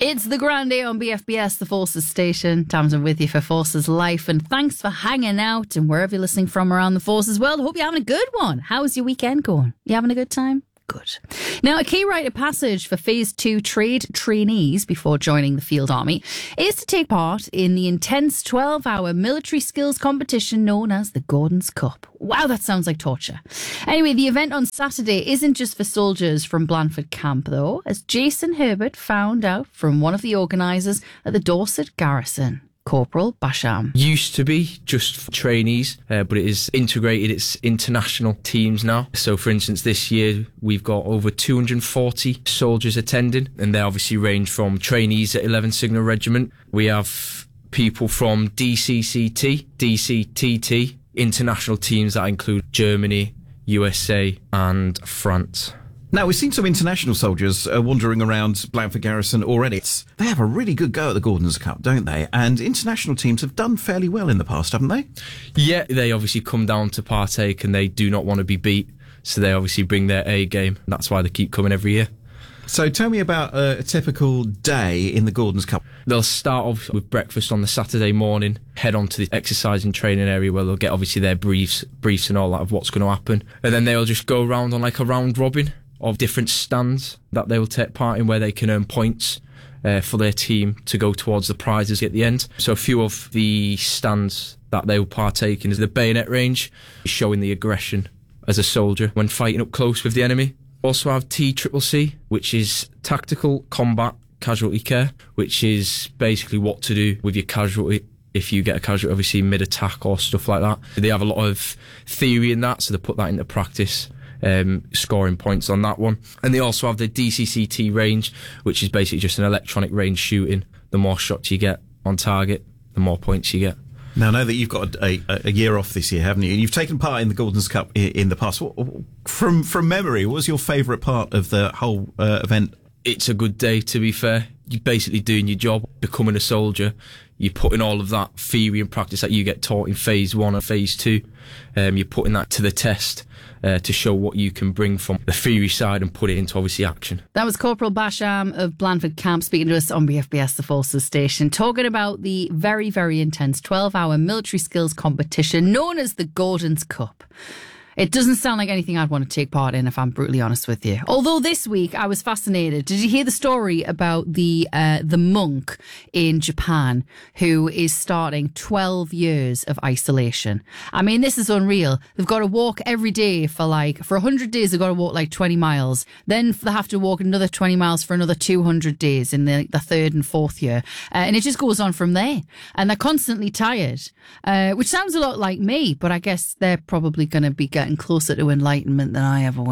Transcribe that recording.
It's the Grand Day on BFBS, the Forces station. Tamsin with you for Forces Life, and thanks for hanging out and wherever you're listening from around the Forces world. I hope you're having a good one. How's your weekend going? You having a good time? Good. Now, a key rite of passage for Phase 2 trade trainees before joining the Field Army is to take part in the intense 12-hour military skills competition known as the Gordon's Cup. Wow, that sounds like torture. Anyway, the event on Saturday isn't just for soldiers from Blandford Camp, though, as Jason Herbert found out from one of the organisers at the Dorset Garrison. Corporal Basham. Used to be just for trainees, but it is integrated. It's international teams now. So, for instance, this year we've got over 240 soldiers attending, and they obviously range from trainees at 11th Signal Regiment. We have people from DCCT, DCTT, international teams that include Germany, USA and France. Now, we've seen some international soldiers wandering around Blandford Garrison already. They have a really good go at the Gordon's Cup, don't they? And international teams have done fairly well in the past, haven't they? Yeah, they obviously come down to partake and they do not want to be beat. So they obviously bring their A game. That's why they keep coming every year. So tell me about a typical day in the Gordon's Cup. They'll start off with breakfast on the Saturday morning, head on to the exercise and training area where they'll get obviously their briefs and all that of what's going to happen. And then they'll just go around on like a round robin of different stands that they will take part in where they can earn points for their team to go towards the prizes at the end. So a few of the stands that they will partake in is the bayonet range, showing the aggression as a soldier when fighting up close with the enemy. Also have TCCC, which is Tactical Combat Casualty Care, which is basically what to do with your casualty if you get a casualty, obviously mid-attack or stuff like that. They have a lot of theory in that, so they put that into practice. Scoring points on that one. And they also have the DCCT range, which is basically just an electronic range shooting. The more shots you get on target, the more points you get. Now, I know that you've got a year off this year, haven't you? And you've taken part in the Gordon's Cup in the past. From memory, what was your favourite part of the whole event? It's a good day, to be fair. You're basically doing your job, becoming a soldier. You're putting all of that theory and practice that you get taught in Phase 1 or Phase 2. You're putting that to the test to show what you can bring from the theory side and put it into, obviously, action. That was Corporal Basham of Blandford Camp speaking to us on BFBS, the Forces station, talking about the very, very intense 12-hour military skills competition known as the Gordon's Cup. It doesn't sound like anything I'd want to take part in, if I'm brutally honest with you. Although this week I was fascinated. Did you hear the story about the monk in Japan who is starting 12 years of isolation? I mean, this is unreal. They've got to walk every day for 100 days. They've got to walk like 20 miles. Then they have to walk another 20 miles for another 200 days in the third and fourth year. And it just goes on from there. And they're constantly tired, which sounds a lot like me, but I guess they're probably going to be getting closer to enlightenment than I ever will.